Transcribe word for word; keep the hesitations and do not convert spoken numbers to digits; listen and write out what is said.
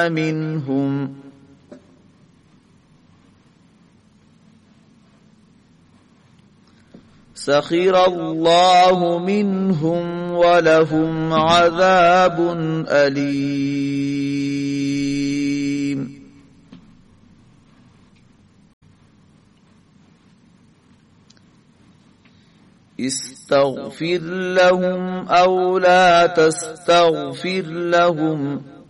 منهم سخر الله منهم ولهم عذاب أليم استغفر لهم أو لا تستغفر لهم